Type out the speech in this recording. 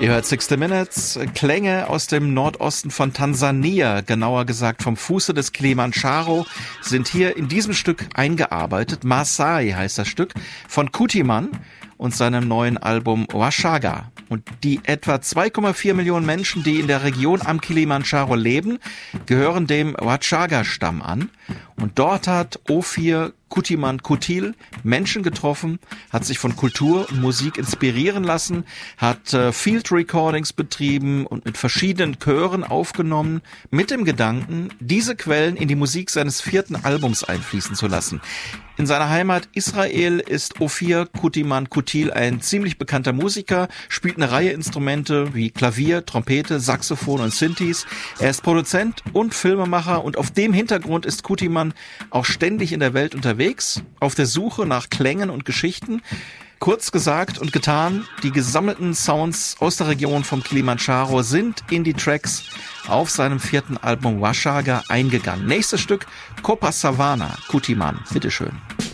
Ihr hört 60 Minutes, Klänge aus dem Nordosten von Tansania, genauer gesagt vom Fuße des Kilimanjaro, sind hier in diesem Stück eingearbeitet. Maasai heißt das Stück, von Kutiman und seinem neuen Album Washaga. Und die etwa 2,4 Millionen Menschen, die in der Region am Kilimanjaro leben, gehören dem Wachaga-Stamm an. Und dort hat Ophir Kutiman Kutil Menschen getroffen, hat sich von Kultur und Musik inspirieren lassen, hat Field Recordings betrieben und mit verschiedenen Chören aufgenommen, mit dem Gedanken, diese Quellen in die Musik seines 4. Albums einfließen zu lassen. In seiner Heimat Israel ist Ophir Kutiman Kutil ein ziemlich bekannter Musiker, spielt eine Reihe Instrumente wie Klavier, Trompete, Saxophon und Synthes. Er ist Produzent und Filmemacher und auf dem Hintergrund ist Kutiman auch ständig in der Welt unterwegs, auf der Suche nach Klängen und Geschichten. Kurz gesagt und getan, die gesammelten Sounds aus der Region vom Kilimanjaro sind in die Tracks auf seinem 4. Album Washaga eingegangen. Nächstes Stück, Copa Savana, Kutiman. Bitteschön.